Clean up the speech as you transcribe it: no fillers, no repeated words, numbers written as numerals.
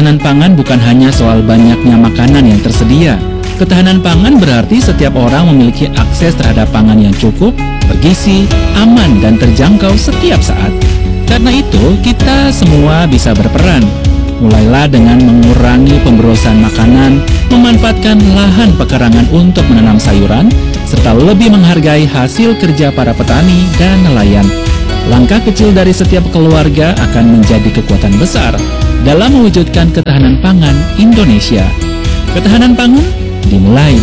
Ketahanan pangan bukan hanya soal banyaknya makanan yang tersedia. Ketahanan pangan berarti setiap orang memiliki akses terhadap pangan yang cukup, bergizi, aman, dan terjangkau setiap saat. Karena itu, kita semua bisa berperan. Mulailah dengan mengurangi pemborosan makanan, memanfaatkan lahan pekarangan untuk menanam sayuran, serta lebih menghargai hasil kerja para petani dan nelayan. Langkah kecil dari setiap keluarga akan menjadi kekuatan besar dalam mewujudkan ketahanan pangan Indonesia. Ketahanan pangan dimulai